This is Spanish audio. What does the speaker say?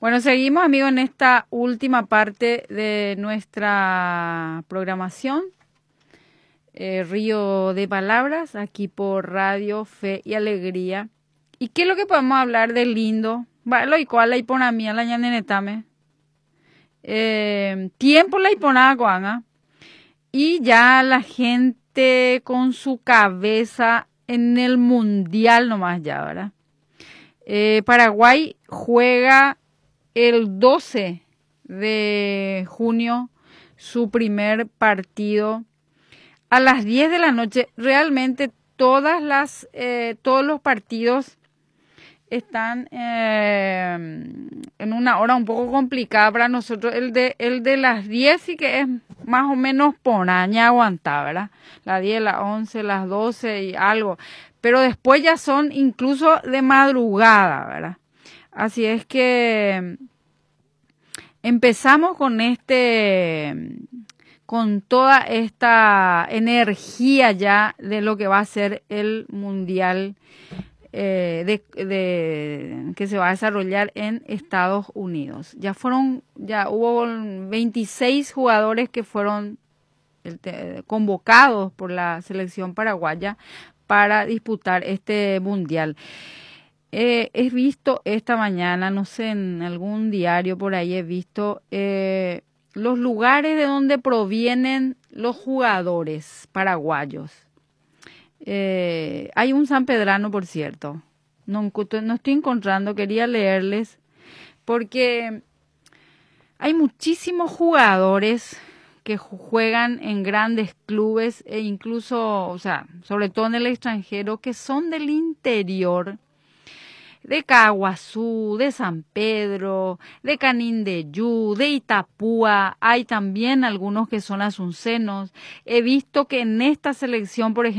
Bueno, seguimos, amigos, en esta última parte de nuestra programación. Río de Palabras, aquí por Radio Fe y Alegría. ¿Y qué es lo que podemos hablar de lindo? Lo igual la ipona mía, la ñanenetame. Tiempo la iponada coanga. Y ya la gente con su cabeza en el mundial nomás ya, ¿verdad? Paraguay juega el 12 de junio su primer partido a las 10 de la noche. Realmente todos los partidos están en una hora un poco complicada para nosotros. El de las 10 sí que es más o menos poraña aguantar, ¿verdad? Las 10, las 11, las 12 y algo. Pero después ya son incluso de madrugada, ¿verdad? Así es que empezamos con toda esta energía ya de lo que va a ser el Mundial que se va a desarrollar en Estados Unidos. Ya hubo 26 jugadores que fueron convocados por la selección paraguaya para disputar este Mundial. He visto esta mañana, no sé, en algún diario por ahí he visto los lugares de donde provienen los jugadores paraguayos. Hay un sanpedrano, por cierto. No estoy encontrando, quería leerles, porque hay muchísimos jugadores que juegan en grandes clubes e incluso, o sea, sobre todo en el extranjero, que son del interior, de Caguazú, de San Pedro, de Canindeyú, de Itapúa. Hay también algunos que son asuncenos. He visto que en esta selección, por ejemplo,